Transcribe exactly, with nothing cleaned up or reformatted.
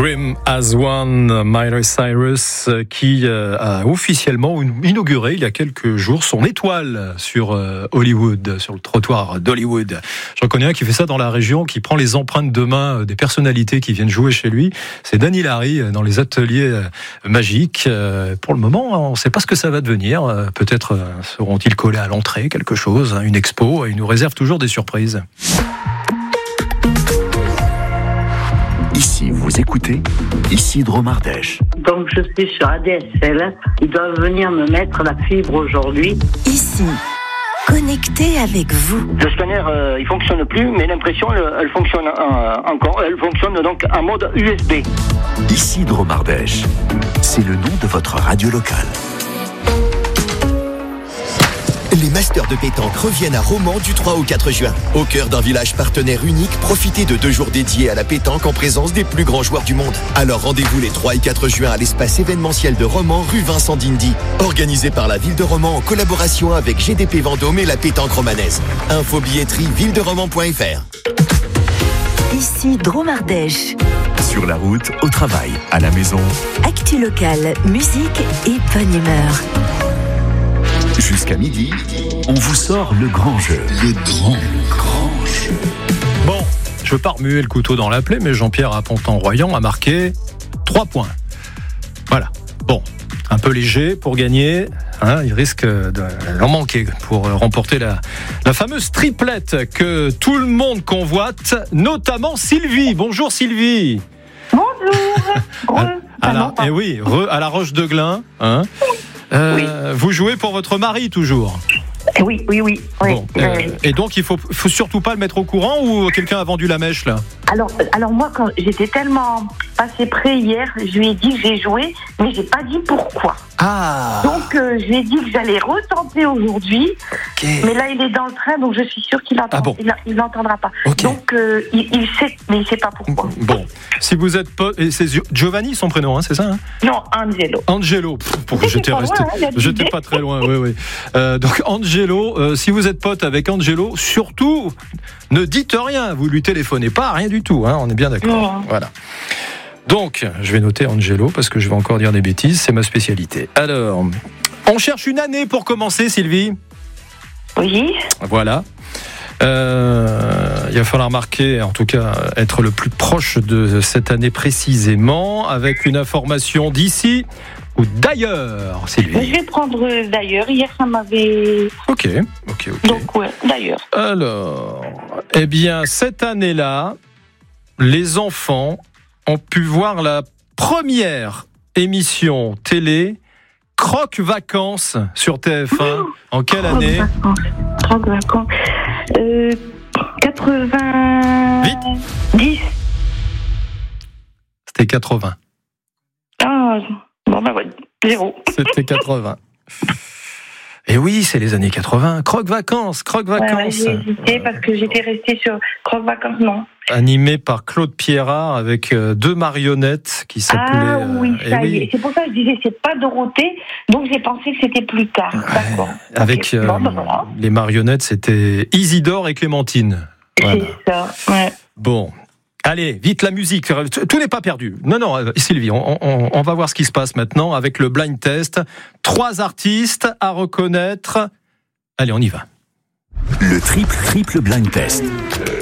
Dream as One, Miley Cyrus, qui a officiellement inauguré il y a quelques jours son étoile sur Hollywood, sur le trottoir d'Hollywood. J'en connais un qui fait ça dans la région, qui prend les empreintes de main des personnalités qui viennent jouer chez lui. C'est Danny Larry dans les ateliers magiques. Pour le moment, on ne sait pas ce que ça va devenir. Peut-être seront-ils collés à l'entrée, quelque chose, une expo. Il nous réserve toujours des surprises. Ici, vous écoutez Isidro Mardèche. Donc je suis sur A D S L. Ils doivent venir me mettre la fibre aujourd'hui. Ici, connecté avec vous. Le scanner, euh, il fonctionne plus, mais l'impression, elle, elle fonctionne euh, encore. Elle fonctionne donc en mode U S B. Isidro Mardèche, c'est le nom de votre radio locale. Les Masters de pétanque reviennent à Romans du trois au quatre juin. Au cœur d'un village partenaire unique, profitez de deux jours dédiés à la pétanque en présence des plus grands joueurs du monde. Alors rendez-vous les trois et quatre juin à l'espace événementiel de Romans, rue Vincent d'Indy. Organisé par la ville de Romans en collaboration avec G D P Vendôme et la pétanque romanaise. Info billetterie ville de romans point f r. Isidro Mardèche. Sur la route, au travail, à la maison. Actu locale, musique et bonne humeur. Jusqu'à midi, on vous sort le grand jeu. Le grand, le grand jeu. Bon, je veux pas remuer le couteau dans la plaie, mais Jean-Pierre à Pontan-Royan a marqué trois points. Voilà. Bon, un peu léger pour gagner. Hein, il risque d'en manquer pour remporter la, la fameuse triplette que tout le monde convoite, notamment Sylvie. Bonjour Sylvie. Bonjour. à, à la, eh oui, re, à la Roche de Glin. Hein. Euh, oui. Vous jouez pour votre mari toujours? Oui, oui, oui. oui. Bon, euh, oui. Et donc il faut, faut surtout pas le mettre au courant ou quelqu'un a vendu la mèche là? Alors, alors moi, quand j'étais tellement passé près hier, je lui ai dit que j'ai joué, mais j'ai pas dit pourquoi. Ah. Donc euh, j'ai dit que j'allais retenter aujourd'hui, okay. Mais là il est dans le train, donc je suis sûre qu'il entend, ah bon. il, il n'entendra pas. Okay. Donc euh, il, il sait, mais il sait pas pourquoi. Bon, si vous êtes pote, et c'est Giovanni son prénom, hein, c'est ça hein? Non, Angelo. Angelo. Pff, pour j'étais resté, loin, hein, j'étais pas très loin. Oui, oui. Euh, donc Angelo, euh, si vous êtes pote avec Angelo, surtout ne dites rien, vous lui téléphonez pas, rien du tout. Hein, on est bien d'accord. Mmh. Voilà. Donc, je vais noter Angelo parce que je vais encore dire des bêtises, c'est ma spécialité. Alors, on cherche une année pour commencer, Sylvie. Oui. Voilà. Euh, il va falloir marquer, en tout cas, être le plus proche de cette année précisément, avec une information d'ici ou d'ailleurs, Sylvie. Je vais prendre d'ailleurs. Hier, ça m'avait. Ok, ok, ok. Donc, ouais, d'ailleurs. Alors, eh bien, cette année-là, les enfants ont pu voir la première émission télé Croque Vacances sur T F un. Oh, en quelle Croque année vacances. Croque Vacances. Euh, quatre-vingt-dix. Vite. C'était quatre-vingts. Ah, bon ben ouais, zéro. C'était quatre-vingts. Et oui, c'est les années quatre-vingts. Croque Vacances, Croque Vacances. Ouais, j'ai hésité parce que j'étais restée sur Croque Vacances, non. Animé par Claude Pierrat avec deux marionnettes qui s'appelaient. Ah oui, ça oui. y est. C'est pour ça que je disais c'est pas Dorothée, donc j'ai pensé que c'était plus tard. Ouais, d'accord. Avec okay. euh, bon, ben voilà. Les marionnettes, c'était Isidore et Clémentine. Voilà. C'est ça. Ouais. Bon. Allez, vite la musique, tout n'est pas perdu. Non, non, Sylvie, on, on, on va voir ce qui se passe maintenant avec le blind test. Trois artistes à reconnaître. Allez, on y va. Le triple, triple blind test.